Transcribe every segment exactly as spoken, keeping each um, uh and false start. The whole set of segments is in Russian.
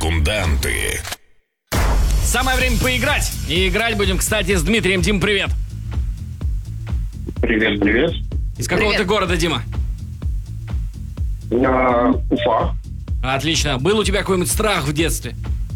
Секунданты. Самое время поиграть. И играть будем, кстати, с Дмитрием. Дим, привет. Привет, привет. Из какого Привет. ты города, Дима? А, Уфа. Отлично. Был у тебя какой-нибудь страх в детстве?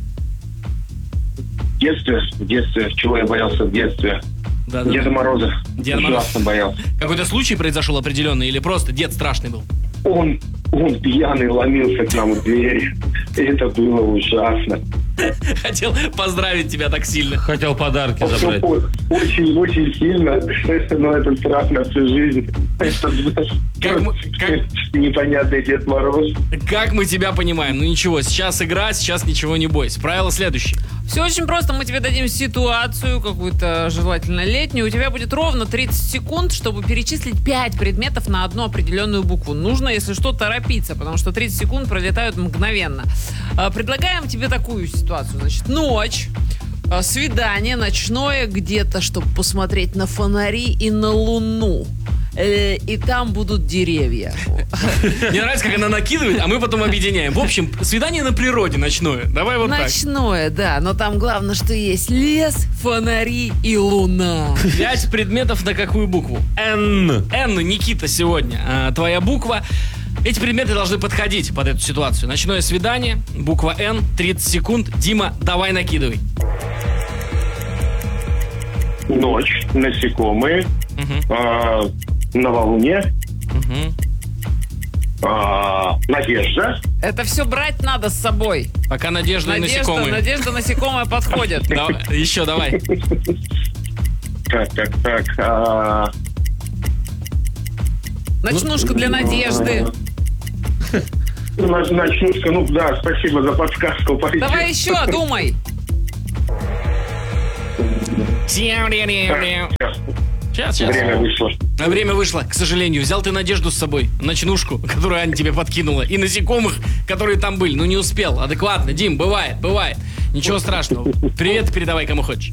В детстве, в детстве, чего я боялся в детстве? Да, да, Деда да. Мороза. Деда Мороза. Ужасно боялся. Какой-то случай произошел определенный или просто дед страшный был? Он, он пьяный ломился к нам в дверь. Это было ужасно. Хотел поздравить тебя так сильно. Хотел подарки забрать. Очень, очень сильно. Но это страшно всю жизнь. Это Как мы- как- непонятный Дед Мороз. Как мы тебя понимаем? Ну ничего, сейчас игра, сейчас ничего не бойся. Правило следующее. Все очень просто. Мы тебе дадим ситуацию, какую-то желательно летнюю. У тебя будет ровно тридцать секунд, чтобы перечислить пять предметов на одну определенную букву. Нужно, если что, торопиться, потому что тридцать секунд пролетают мгновенно. А, Предлагаем тебе такую ситуацию. Значит, ночь, а, свидание ночное где-то, чтобы посмотреть на фонари и на луну. Э, И там будут деревья. Мне нравится, как она накидывает, а мы потом объединяем. В общем, свидание на природе ночное. Давай вот так. Ночное, да, но там главное, что есть лес, фонари и луна. Пять предметов на какую букву? Н. Н, Никита, сегодня. А, твоя буква. Эти предметы должны подходить под эту ситуацию. Ночное свидание, буква Н, тридцать секунд. Дима, давай накидывай. Ночь, насекомые, Мгм. а, на волне, Мгм. а, надежда. Это все брать надо с собой. Пока надежда и Надежда, насекомые. надежда насекомая подходит. Давай, еще давай. Так, так, так. а, Ночнушка для надежды. Ну, Ночнушка, ну да, спасибо за подсказку. пойдет. Давай еще, думай. Так, Сейчас, сейчас, сейчас. время вышло. А время вышло, к сожалению. Взял ты Надежду с собой, ночнушку, которую Аня тебе подкинула, и насекомых, которые там были. Ну, не успел. Адекватно, Дим, бывает, бывает. Ничего страшного. Привет передавай, кому хочешь.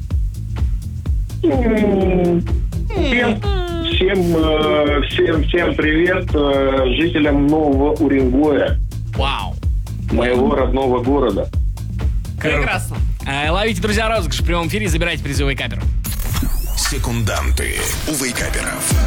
Всем, всем, э, всем, всем привет э, жителям Нового Уренгоя, Вау. моего родного города. Прекрасно. А, ловите, друзья, розыгрыш в прямом эфире, забирайте призовой капер. Секунданты у вейкаперов.